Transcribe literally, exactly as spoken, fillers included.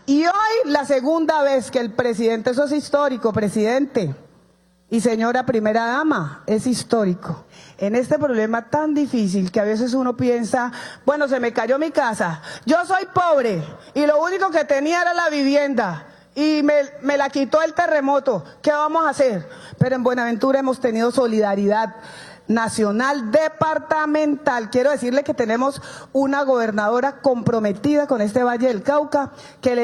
Y hoy la segunda vez que el presidente, eso es histórico, presidente y señora primera dama, es histórico. En este problema tan difícil que a veces uno piensa, bueno, se me cayó mi casa, yo soy pobre y lo único que tenía era la vivienda y me, me la quitó el terremoto, ¿qué vamos a hacer? Pero en Buenaventura hemos tenido solidaridad nacional, departamental. Quiero decirle que tenemos una gobernadora comprometida con este Valle del Cauca, que le